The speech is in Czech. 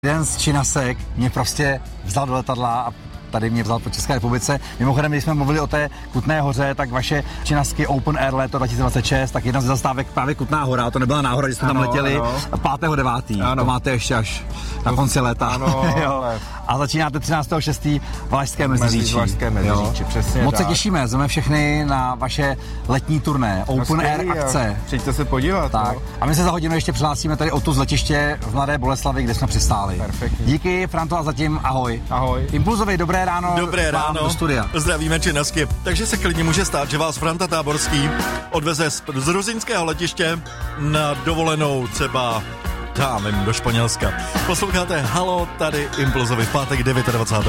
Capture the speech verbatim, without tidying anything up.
Jeden z Činasek mě prostě vzal do letadla a tady mě vzal po České republice. Mimochodem, když jsme mluvili o té Kutné hoře, tak vaše Činasky Open Air léto dva tisíce dvacet šest, tak jedna z zastávek právě Kutná hora, to nebyla náhoda, že jsme ano, tam letěli ano. pátého devátého To máte ještě až na konci léta. Ano, jo. A začínáte třináctého šestého Valašské Meziříčí. Valašské Meziříčí, přesně. Moc tak. se těšíme, zveme všechny na vaše letní turné, Open no, Air akce. Přijďte se podívat. Tak. No. A my se za hodinu ještě přihlásíme tady o tu z letiště v Mladé Boleslavi, kde jsme přistáli. Perfektní. Díky, Franto, a zatím ahoj. Ahoj. Impulzovi, dobré ráno. Dobré ráno. Do studia. Zdravíme Činasky. Takže se klidně může stát, že vás Franta Táborský odveze z, z ruzinského letiště na dovolenou třeba tam do Španělska. Posloucháte Halo, tady Impulzovi v pátek dvacátého devátého